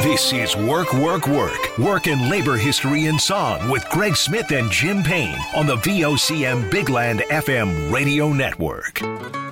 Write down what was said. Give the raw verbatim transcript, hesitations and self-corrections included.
This is Work, Work, Work. Work and Labor History in Song with Greg Smith and Jim Payne on the V O C M Big Land F M Radio Network.